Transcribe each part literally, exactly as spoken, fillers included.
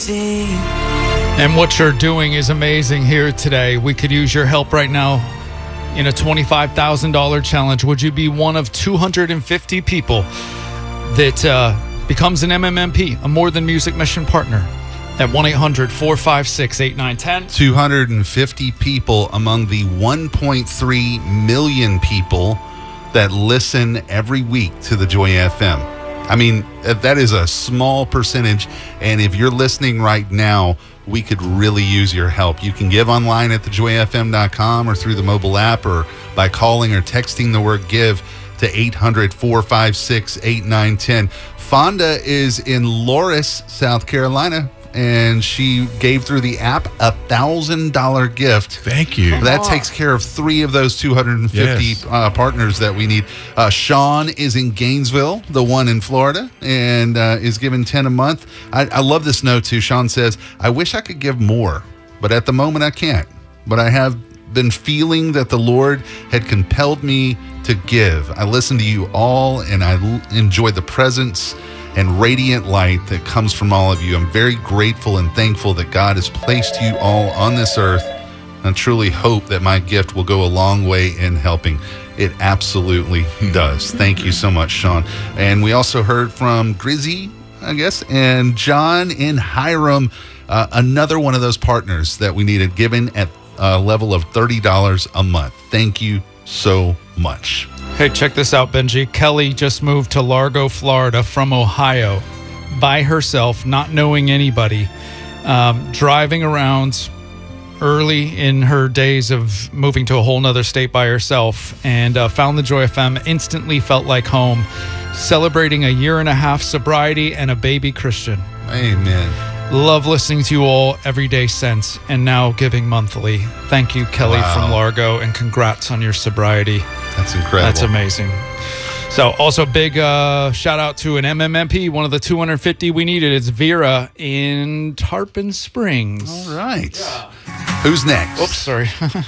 And what you're doing is amazing here today. We could use your help right now in a twenty-five thousand dollars challenge. Would you be one of two hundred fifty people that uh, becomes an M M M P, a More Than Music Mission partner, at one eight hundred four five six eight nine one zero? two hundred fifty people among the one point three million people that listen every week to the Joy F M. I mean, that is a small percentage, and if you're listening right now, we could really use your help. You can give online at the joy f m dot com or through the mobile app or by calling or texting the word GIVE to eight hundred four five six eight nine one zero. Fonda is in Loris, South Carolina, and she gave through the app a one thousand dollars gift. Thank you. That takes care of three of those two hundred fifty Yes. uh, partners that we need. Uh, Sean is in Gainesville, the one in Florida, and uh, is giving ten a month. I, I love this note, too. Sean says, I wish I could give more, but at the moment I can't. But I have been feeling that the Lord had compelled me to give. I listen to you all, and I l- enjoy the presence and radiant light that comes from all of you. I'm very grateful and thankful that God has placed you all on this earth, and I truly hope that my gift will go a long way in helping. It absolutely does. Thank you so much, Sean. And we also heard from Grizzy, I guess, and John in Hiram, uh, another one of those partners that we needed, given at a level of thirty dollars a month. Thank you so much. Hey, check this out, Benji. Kelly just moved to Largo, Florida from Ohio by herself, not knowing anybody, um, driving around early in her days of moving to a whole nother state by herself, and uh, found the Joy F M, instantly felt like home, celebrating a year and a half sobriety and a baby Christian. Amen. Love listening to you all every day since, and now giving monthly. Thank you, Kelly Wow. from Largo, and congrats on your sobriety. That's incredible. That's amazing. So also big uh, shout out to an M M M P, one of the two hundred fifty we needed. It's Vera in Tarpon Springs. All right. Who's next? Oops, sorry.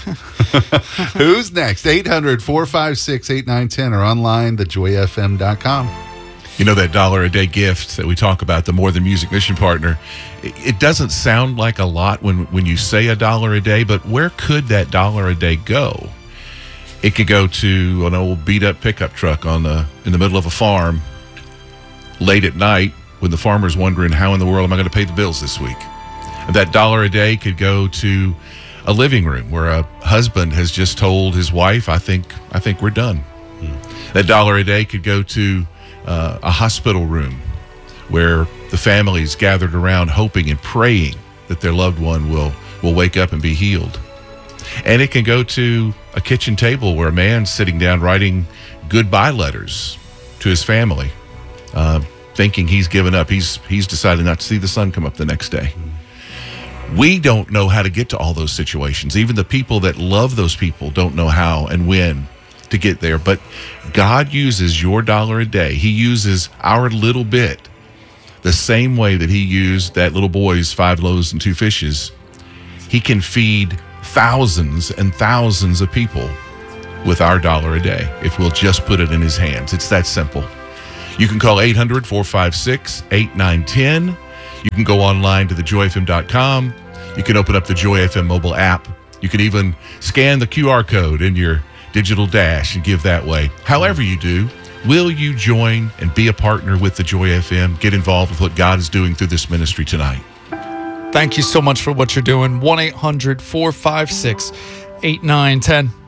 Who's next? eight hundred four five six eight nine one zero or online, the joy f m dot com. You know, that dollar a day gift that we talk about, the More Than Music Mission partner, it, it doesn't sound like a lot when, when you say a dollar a day, but where could that dollar a day go? It could go to an old beat up pickup truck on the in the middle of a farm late at night when the farmer's wondering, how in the world am I going to pay the bills this week? And that dollar a day could go to a living room where a husband has just told his wife, I think I think we're done. Hmm. That dollar a day could go to uh, a hospital room where the family's gathered around hoping and praying that their loved one will, will wake up and be healed. And it can go to a kitchen table where a man's sitting down writing goodbye letters to his family, uh, thinking he's given up. He's he's decided not to see the sun come up the next day. We don't know how to get to all those situations. Even the people that love those people don't know how and when to get there. But God uses your dollar a day. He uses our little bit the same way that he used that little boy's five loaves and two fishes. He can feed thousands and thousands of people with our dollar a day if we'll just put it in his hands. It's that simple. You can call eight hundred four five six eight nine one zero. You can go online to the joy f m dot com. You can open up the Joy F M mobile app. You can even scan the Q R code in your digital dash and give that way. However you do, will you join and be a partner with the Joy F M? Get involved with what God is doing through this ministry tonight. Thank you so much for what you're doing. one eight hundred four five six eight nine one zero.